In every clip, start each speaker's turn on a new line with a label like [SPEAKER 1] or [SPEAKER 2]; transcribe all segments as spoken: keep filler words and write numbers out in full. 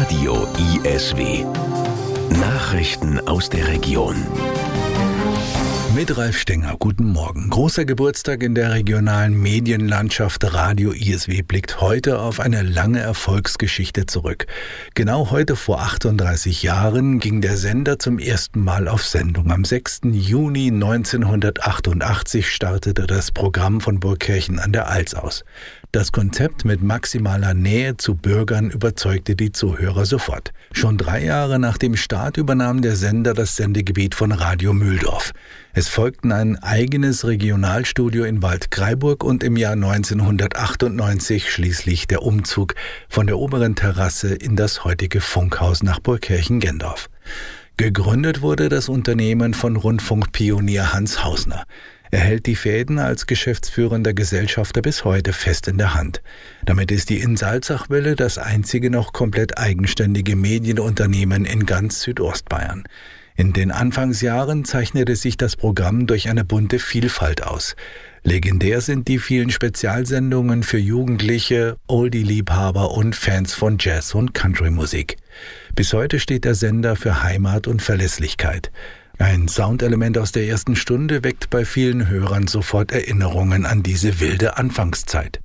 [SPEAKER 1] Radio I S W. Nachrichten aus der Region.
[SPEAKER 2] Mit Ralf Stenger, guten Morgen. Großer Geburtstag in der regionalen Medienlandschaft. Radio I S W blickt heute auf eine lange Erfolgsgeschichte zurück. Genau heute vor achtunddreißig Jahren ging der Sender zum ersten Mal auf Sendung. Am sechsten Juni neunzehnhundertachtundachtzig startete das Programm von Burgkirchen an der Alz aus. Das Konzept mit maximaler Nähe zu Bürgern überzeugte die Zuhörer sofort. Schon drei Jahre nach dem Start übernahm der Sender das Sendegebiet von Radio Mühldorf. Es folgten ein eigenes Regionalstudio in Waldkraiburg und im Jahr neunzehnhundertachtundneunzig schließlich der Umzug von der oberen Terrasse in das heutige Funkhaus nach Burgkirchen-Gendorf. Gegründet wurde das Unternehmen von Rundfunkpionier Hans Hausner. Er hält die Fäden als geschäftsführender Gesellschafter bis heute fest in der Hand. Damit ist die Insalzachwelle das einzige noch komplett eigenständige Medienunternehmen in ganz Südostbayern. In den Anfangsjahren zeichnete sich das Programm durch eine bunte Vielfalt aus. Legendär sind die vielen Spezialsendungen für Jugendliche, Oldie-Liebhaber und Fans von Jazz- und Country-Musik. Bis heute steht der Sender für Heimat und Verlässlichkeit. Ein Soundelement aus der ersten Stunde weckt bei vielen Hörern sofort Erinnerungen an diese wilde Anfangszeit.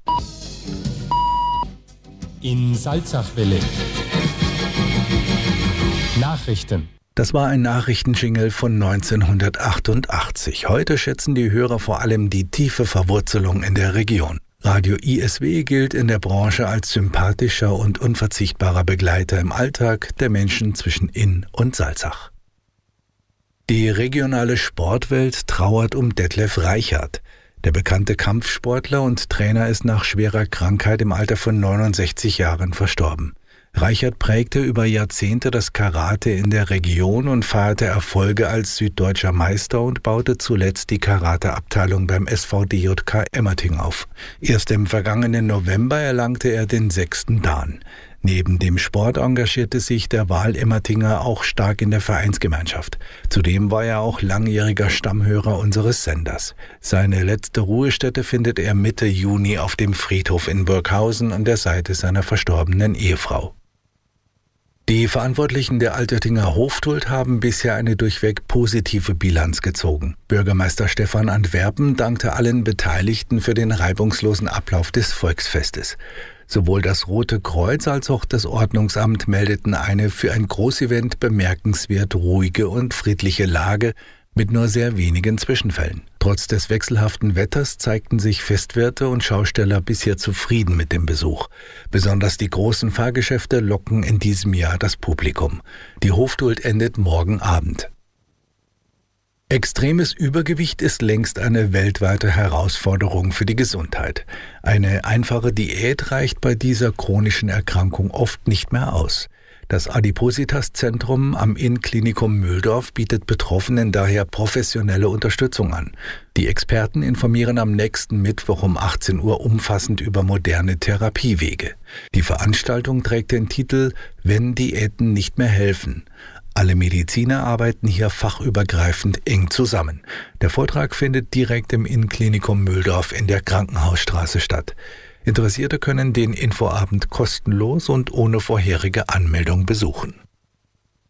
[SPEAKER 3] In Salzachwelle. Nachrichten.
[SPEAKER 2] Das war ein Nachrichtenjingle von neunzehnhundertachtundachtzig. Heute schätzen die Hörer vor allem die tiefe Verwurzelung in der Region. Radio I S W gilt in der Branche als sympathischer und unverzichtbarer Begleiter im Alltag der Menschen zwischen Inn und Salzach. Die regionale Sportwelt trauert um Detlef Reichart. Der bekannte Kampfsportler und Trainer ist nach schwerer Krankheit im Alter von neunundsechzig Jahren verstorben. Reichart prägte über Jahrzehnte das Karate in der Region und feierte Erfolge als süddeutscher Meister und baute zuletzt die Karateabteilung beim S V D J K Emmerting auf. Erst im vergangenen November erlangte er den sechsten Dan. Neben dem Sport engagierte sich der Wahl-Emmertinger auch stark in der Vereinsgemeinschaft. Zudem war er auch langjähriger Stammhörer unseres Senders. Seine letzte Ruhestätte findet er Mitte Juni auf dem Friedhof in Burghausen an der Seite seiner verstorbenen Ehefrau. Die Verantwortlichen der Altöttinger Hoftult haben bisher eine durchweg positive Bilanz gezogen. Bürgermeister Stefan Antwerpen dankte allen Beteiligten für den reibungslosen Ablauf des Volksfestes. Sowohl das Rote Kreuz als auch das Ordnungsamt meldeten eine für ein Großevent bemerkenswert ruhige und friedliche Lage mit nur sehr wenigen Zwischenfällen. Trotz des wechselhaften Wetters zeigten sich Festwirte und Schausteller bisher zufrieden mit dem Besuch. Besonders die großen Fahrgeschäfte locken in diesem Jahr das Publikum. Die Hoftult endet morgen Abend. Extremes Übergewicht ist längst eine weltweite Herausforderung für die Gesundheit. Eine einfache Diät reicht bei dieser chronischen Erkrankung oft nicht mehr aus. Das Adipositas-Zentrum am Inn-Klinikum Mühldorf bietet Betroffenen daher professionelle Unterstützung an. Die Experten informieren am nächsten Mittwoch um achtzehn Uhr umfassend über moderne Therapiewege. Die Veranstaltung trägt den Titel »Wenn Diäten nicht mehr helfen«. Alle Mediziner arbeiten hier fachübergreifend eng zusammen. Der Vortrag findet direkt im Inn-Klinikum Mühldorf in der Krankenhausstraße statt. Interessierte können den Infoabend kostenlos und ohne vorherige Anmeldung besuchen.